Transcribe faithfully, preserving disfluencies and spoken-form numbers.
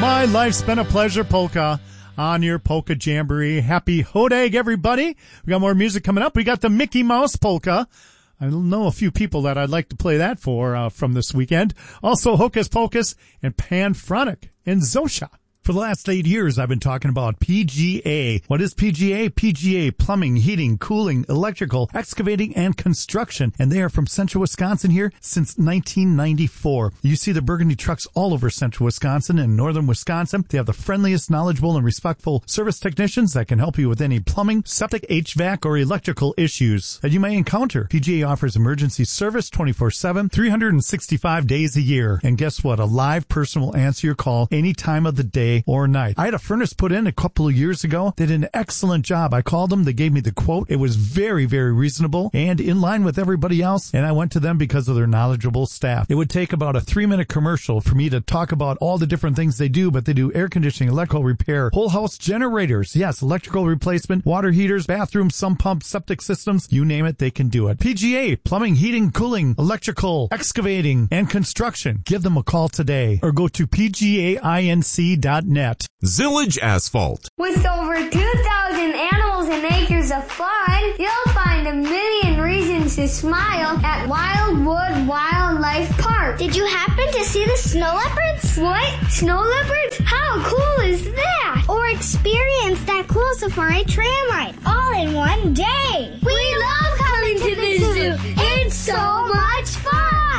My Life's Been a Pleasure polka on your Polka Jamboree. Happy Hodag, everybody. We got more music coming up. We got the Mickey Mouse polka. I know a few people that I'd like to play that for uh, from this weekend. Also, Hocus Pocus and Panphonic and Zosha. For the last eight years, I've been talking about P G A. What is P G A? P G A, plumbing, heating, cooling, electrical, excavating, and construction. And they are from Central Wisconsin here since nineteen ninety-four. You see the Burgundy trucks all over Central Wisconsin and Northern Wisconsin. They have the friendliest, knowledgeable, and respectful service technicians that can help you with any plumbing, septic, H V A C, or electrical issues that you may encounter. P G A offers emergency service twenty-four seven, three hundred sixty-five days a year. And guess what? A live person will answer your call any time of the day or night. I had a furnace put in a couple of years ago. They did an excellent job. I called them. They gave me the quote. It was very, very reasonable and in line with everybody else. And I went to them because of their knowledgeable staff. It would take about a three minute commercial for me to talk about all the different things they do, but they do air conditioning, electrical repair, whole house generators. Yes, electrical replacement, water heaters, bathrooms, sump pumps, septic systems. You name it, they can do it. P G A, plumbing, heating, cooling, electrical, excavating, and construction. Give them a call today or go to P G A inc dot net. Zillage Asphalt. With over two thousand animals and acres of fun, you'll find a million reasons to smile at Wildwood Wildlife Park. Did you happen to see the snow leopards? What? Snow leopards? How cool is that? Or experience that cool safari tram ride all in one day. We love coming to the zoo. It's so much